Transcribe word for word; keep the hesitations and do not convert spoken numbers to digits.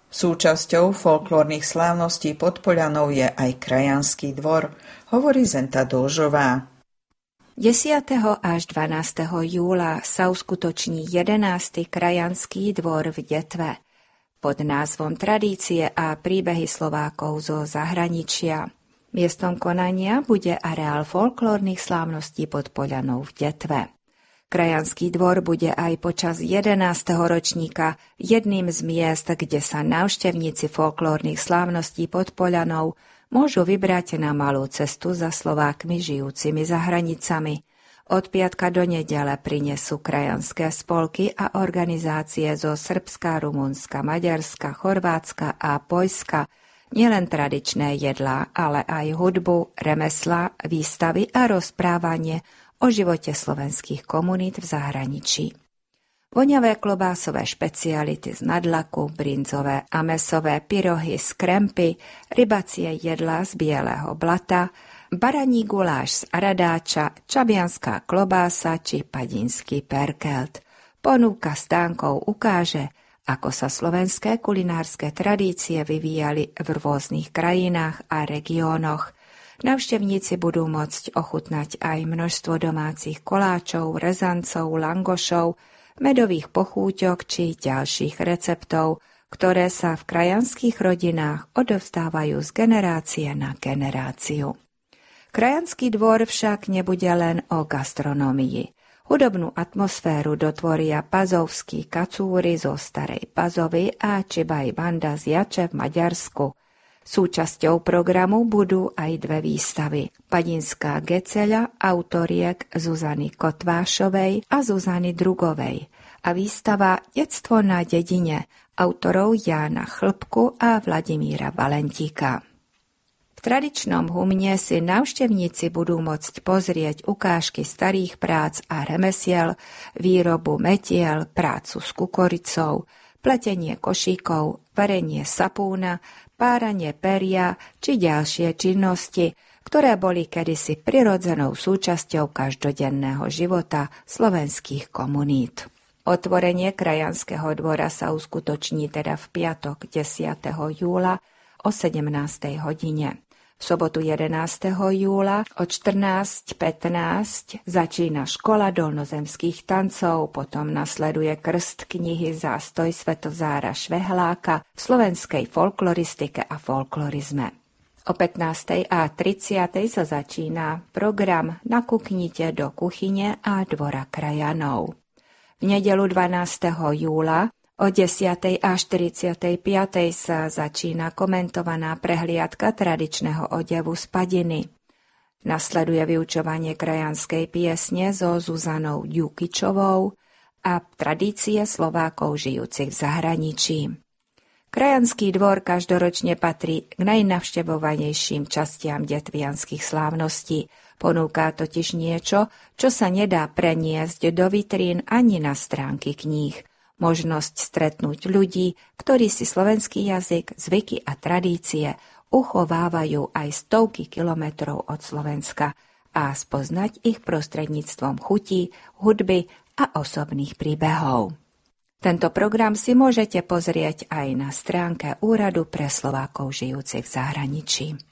Súčasťou folklórnych slávností Podpoľanov je aj krajanský dvor, hovorí Zenta Dolžová. desiateho až dvanásteho júla sa uskutoční jedenásty krajanský dvor v Detve pod názvom Tradície a príbehy Slovákov zo zahraničia. Miestom konania bude areál folklórnych slávností Podpoľanov v Detve. Krajanský dvor bude aj počas jedenásteho ročníka jedným z miest, kde sa návštevníci folklórnych slávností Podpoľanov môžu vybrať na malú cestu za Slovákmi žijúcimi za hranicami. Od piatka do nedele prinesú krajanské spolky a organizácie zo Srbska, Rumunska, Maďarska, Chorvátska a Poľska nielen tradičné jedlá, ale aj hudbu, remeslá, výstavy a rozprávanie o živote slovenských komunít v zahraničí. Voňavé klobásové špeciality z nadlaku, brinzové a mäsové pyrohy z krempy, rybacie jedlá z bieleho blata, baraní guláš z aradáča, čabianská klobása či padinský perkelt. Ponúka stánkov ukáže, ako sa slovenské kulinárske tradície vyvíjali v rôznych krajinách a regiónoch. Návštevníci budú môcť ochutnať aj množstvo domácich koláčov, rezancov, langošov, medových pochúťok či ďalších receptov, ktoré sa v krajanských rodinách odovzdávajú z generácie na generáciu. Krajanský dvor však nebude len o gastronómii. Hudobnú atmosféru dotvoria pazovskí kacúry zo Starej Pazovy a Čibaj banda z Jače v Maďarsku. Súčasťou programu budú aj dve výstavy. Padinská geceľa autoriek Zuzany Kotvášovej a Zuzany Drugovej a výstava Detstvo na dedine autorov Jána Chlbku a Vladimíra Valentíka. V tradičnom humne si návštevníci budú môcť pozrieť ukážky starých prác a remesiel, výrobu metiel, prácu s kukoricou, pletenie košíkov, varenie sapúna, páranie peria či ďalšie činnosti, ktoré boli kedysi prirodzenou súčasťou každodenného života slovenských komunít. Otvorenie krajanského dvora sa uskutoční teda v piatok desiateho júla o sedemnástej hodine. V sobotu jedenásteho júla o štrnásť pätnásť začína škola dolnozemských tancov, potom nasleduje krst knihy Zástoj Svetozára Švehláka v slovenskej folkloristike a folklorizme. O pätnástej a tridsiatej sa začína program Nakuknite do kuchyne a dvora krajanov. V nedeľu dvanásteho júla o desiatej a štyridsiatej piatej sa začína komentovaná prehliadka tradičného odevu z Padiny. Nasleduje vyučovanie krajanskej piesne so Zuzanou Ďukičovou a tradície Slovákov žijúcich v zahraničí. Krajanský dvor každoročne patrí k najnavštevovanejším častiam detvianskych slávností. Ponúka totiž niečo, čo sa nedá preniesť do vitrín ani na stránky kníh. Možnosť stretnúť ľudí, ktorí si slovenský jazyk, zvyky a tradície uchovávajú aj stovky kilometrov od Slovenska a spoznať ich prostredníctvom chutí, hudby a osobných príbehov. Tento program si môžete pozrieť aj na stránke Úradu pre Slovákov žijúcich v zahraničí.